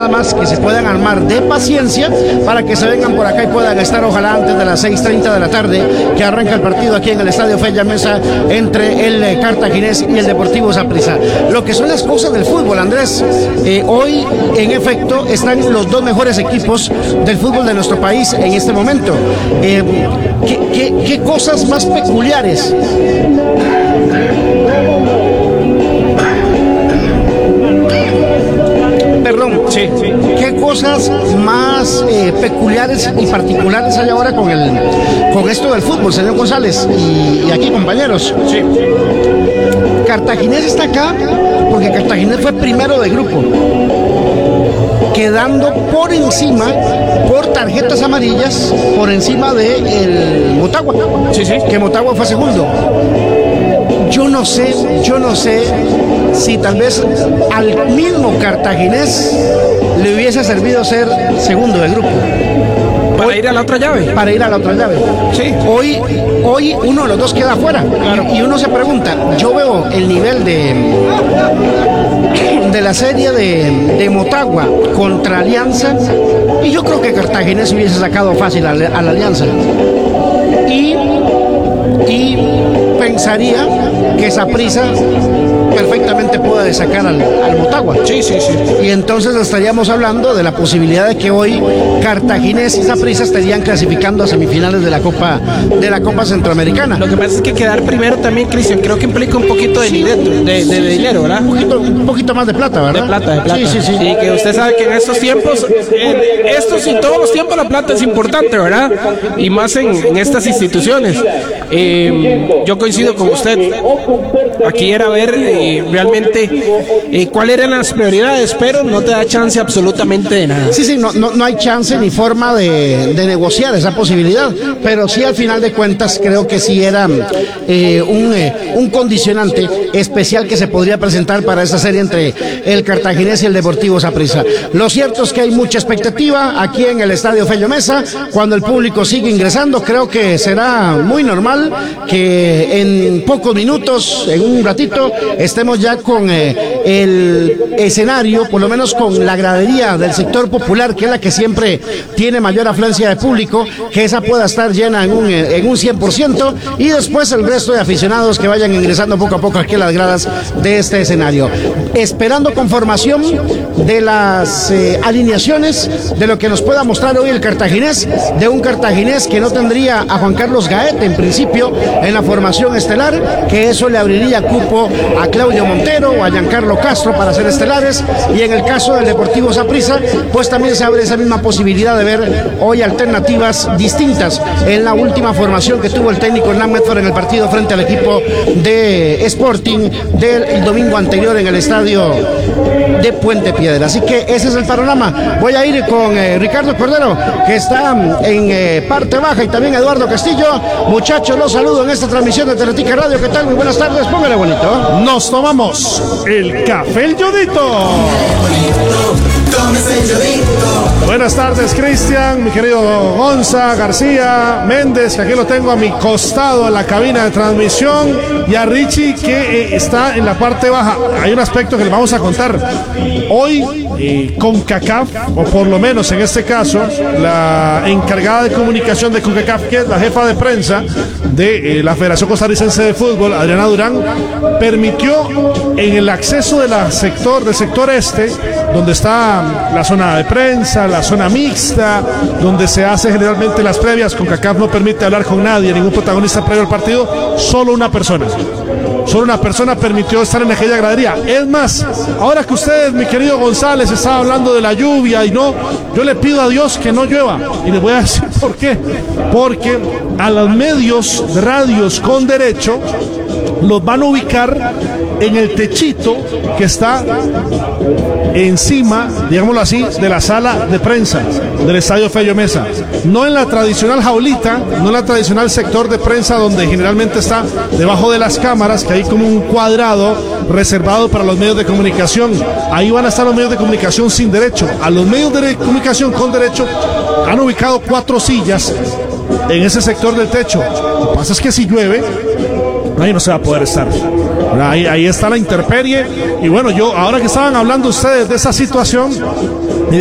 más que se puedan armar de paciencia para que se vengan por acá y puedan estar ojalá antes de las 6:30 de la tarde, que arranca el partido aquí en el Estadio Fella Mesa entre el Cartaginés y el Deportivo Saprissa. Lo que son las cosas del fútbol, Andrés, hoy en efecto están los dos mejores equipos del fútbol de nuestro país en este momento. ¿Qué cosas más peculiares? Perdón, sí. ¿Qué cosas más peculiares y particulares hay ahora con esto del fútbol, señor González y aquí, compañeros? Sí. Cartaginés está acá porque Cartaginés fue primero de grupo, quedando por encima, por tarjetas amarillas, por encima de el Motagua. Sí. Que Motagua fue segundo. Yo no sé si tal vez al mismo Cartaginés le hubiese servido ser segundo de grupo. Para ir a la otra llave. Para ir a la otra llave. Sí. Hoy uno de los dos queda afuera. Claro. Y uno se pregunta, yo veo el nivel de la serie de Motagua contra Alianza, y yo creo que Cartaginés hubiese sacado fácil a la Alianza. Y pensaría que Saprissa perfectamente puede sacar al Motagua. Sí. Y entonces estaríamos hablando de la posibilidad de que hoy Cartaginés y Saprissa estarían clasificando a semifinales de la Copa Centroamericana. Lo que pasa es que quedar primero también, Cristian, creo que implica un poquito de dinero, ¿verdad? Un poquito más de plata, ¿verdad? De plata. Sí. Y que usted sabe que en estos tiempos, y todos los tiempos, la plata es importante, ¿verdad? Y más en estas instituciones. Yo coincido con usted. Aquí era ver realmente cuáles eran las prioridades, pero no te da chance absolutamente de nada. Sí, no hay chance ni forma de negociar esa posibilidad, pero sí, al final de cuentas creo que sí era un condicionante especial que se podría presentar para esta serie entre el Cartaginés y el Deportivo Saprissa. Lo cierto es que hay mucha expectativa aquí en el Estadio Fella Mesa. Cuando el público sigue ingresando, creo que será muy normal que en pocos minutos, en un ratito, estemos ya con el escenario, por lo menos con la gradería del sector popular, que es la que siempre tiene mayor afluencia de público, que esa pueda estar llena en un 100%, y después el resto de aficionados que vayan ingresando poco a poco aquí a las gradas de este escenario. Esperando conformación de las alineaciones, de lo que nos pueda mostrar hoy el Cartaginés, de un Cartaginés que no tendría a Juan Carlos Gaete en principio en la formación estelar, que eso le abriría cupo a Claudio Montero o a Giancarlo Castro para ser estelares, y en el caso del Deportivo Saprissa, pues también se abre esa misma posibilidad de ver hoy alternativas distintas en la última formación que tuvo el técnico Hernán Medford en el partido frente al equipo de Sporting del domingo anterior en el estadio de Puente Piedra. Así que ese es el panorama. Voy a ir con Ricardo Cordero, que está en parte baja, y también Eduardo Castillo. Muchachos, los saludo en esta transmisión de Teletica Radio. ¿Qué tal? Muy buenas tardes, póngale bonito. Nos tomamos el café El Yodito. Buenas tardes, Cristian, mi querido Gonza, García, Méndez, que aquí lo tengo a mi costado en la cabina de transmisión, y a Richie, que está en la parte baja. Hay un aspecto que les vamos a contar. Hoy, CONCACAF, o por lo menos en este caso, la encargada de comunicación de CONCACAF, que es la jefa de prensa de la Federación Costarricense de Fútbol, Adriana Durán, permitió en el acceso del sector este, donde está la zona de prensa, la zona mixta, donde se hace generalmente las previas. CONCACAF no permite hablar con nadie, ningún protagonista previo al partido, solo una persona permitió estar en aquella gradería. Es más, ahora que ustedes, mi querido González, estaba hablando de la lluvia y no, yo le pido a Dios que no llueva, y les voy a decir por qué. Porque a los medios de radios con derecho los van a ubicar en el techito que está encima, digámoslo así, de la sala de prensa del Estadio Fella Mesa, no en la tradicional jaulita, no en la tradicional sector de prensa donde generalmente está debajo de las cámaras, que hay como un cuadrado reservado para los medios de comunicación. Ahí van a estar los medios de comunicación sin derecho. A los medios de comunicación con derecho han ubicado 4 sillas en ese sector del techo. Lo que pasa es que si llueve, ahí no se va a poder estar. Ahí está la intemperie. Y bueno, ahora que estaban hablando ustedes de esa situación,